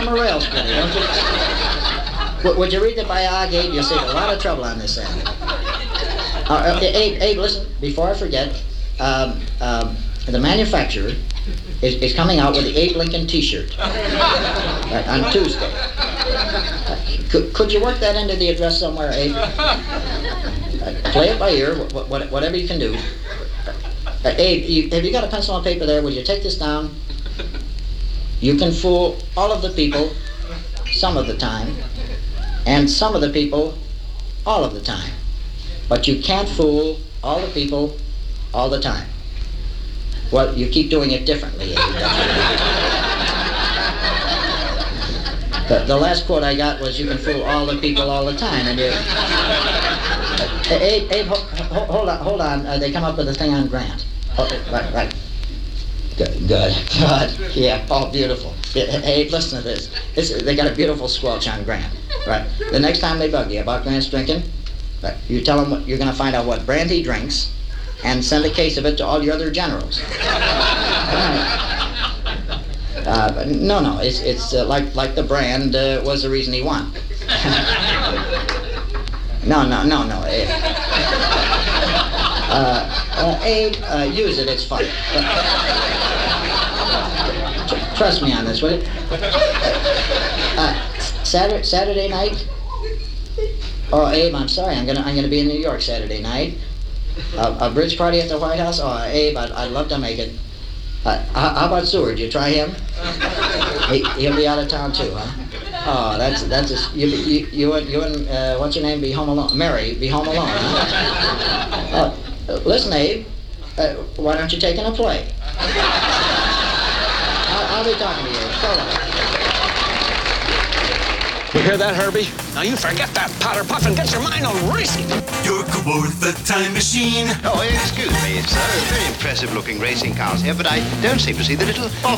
a rail splitter, don't you? Would you read the biog, Abe? You'll save a lot of trouble on this end. Abe, listen, before I forget, the manufacturer is coming out with the Abe Lincoln T-shirt on Tuesday. Could you work that into the address somewhere, Abe? Play it by ear, whatever you can do. Abe, have you got a pencil and paper there? Would you take this down? You can fool all of the people some of the time, and some of the people all of the time. But you can't fool all the people all the time. Well, you keep doing it differently, Abe. The last quote I got was, you can fool all the people all the time. And Abe, hold on. They come up with a thing on Grant. Right. Good. Yeah, oh, beautiful. Abe, listen to this. They got a beautiful squelch on Grant. Right. The next time they bug you about Grant's drinking, right, you tell them you're going to find out what brand he drinks, and send a case of it to all your other generals. No, it's like the brand was the reason he won. No. Abe, use it, it's fun. Trust me on this, will you? Saturday night? Oh, Abe, I'm sorry, I'm gonna be in New York Saturday night. A bridge party at the White House? Oh, Abe, I'd love to make it. How about Seward? You try him? He'll be out of town too, huh? Oh, that's you and what's your name? Be home alone. Mary, be home alone, huh? Listen, Abe, why don't you take in a play? I'll be talking to you. So long. You hear that, Herbie? Now you forget that powder puff and get your mind on racing. You're worth the time machine. Oh, excuse me, sir. Very impressive looking racing cars here, but I don't seem to see the little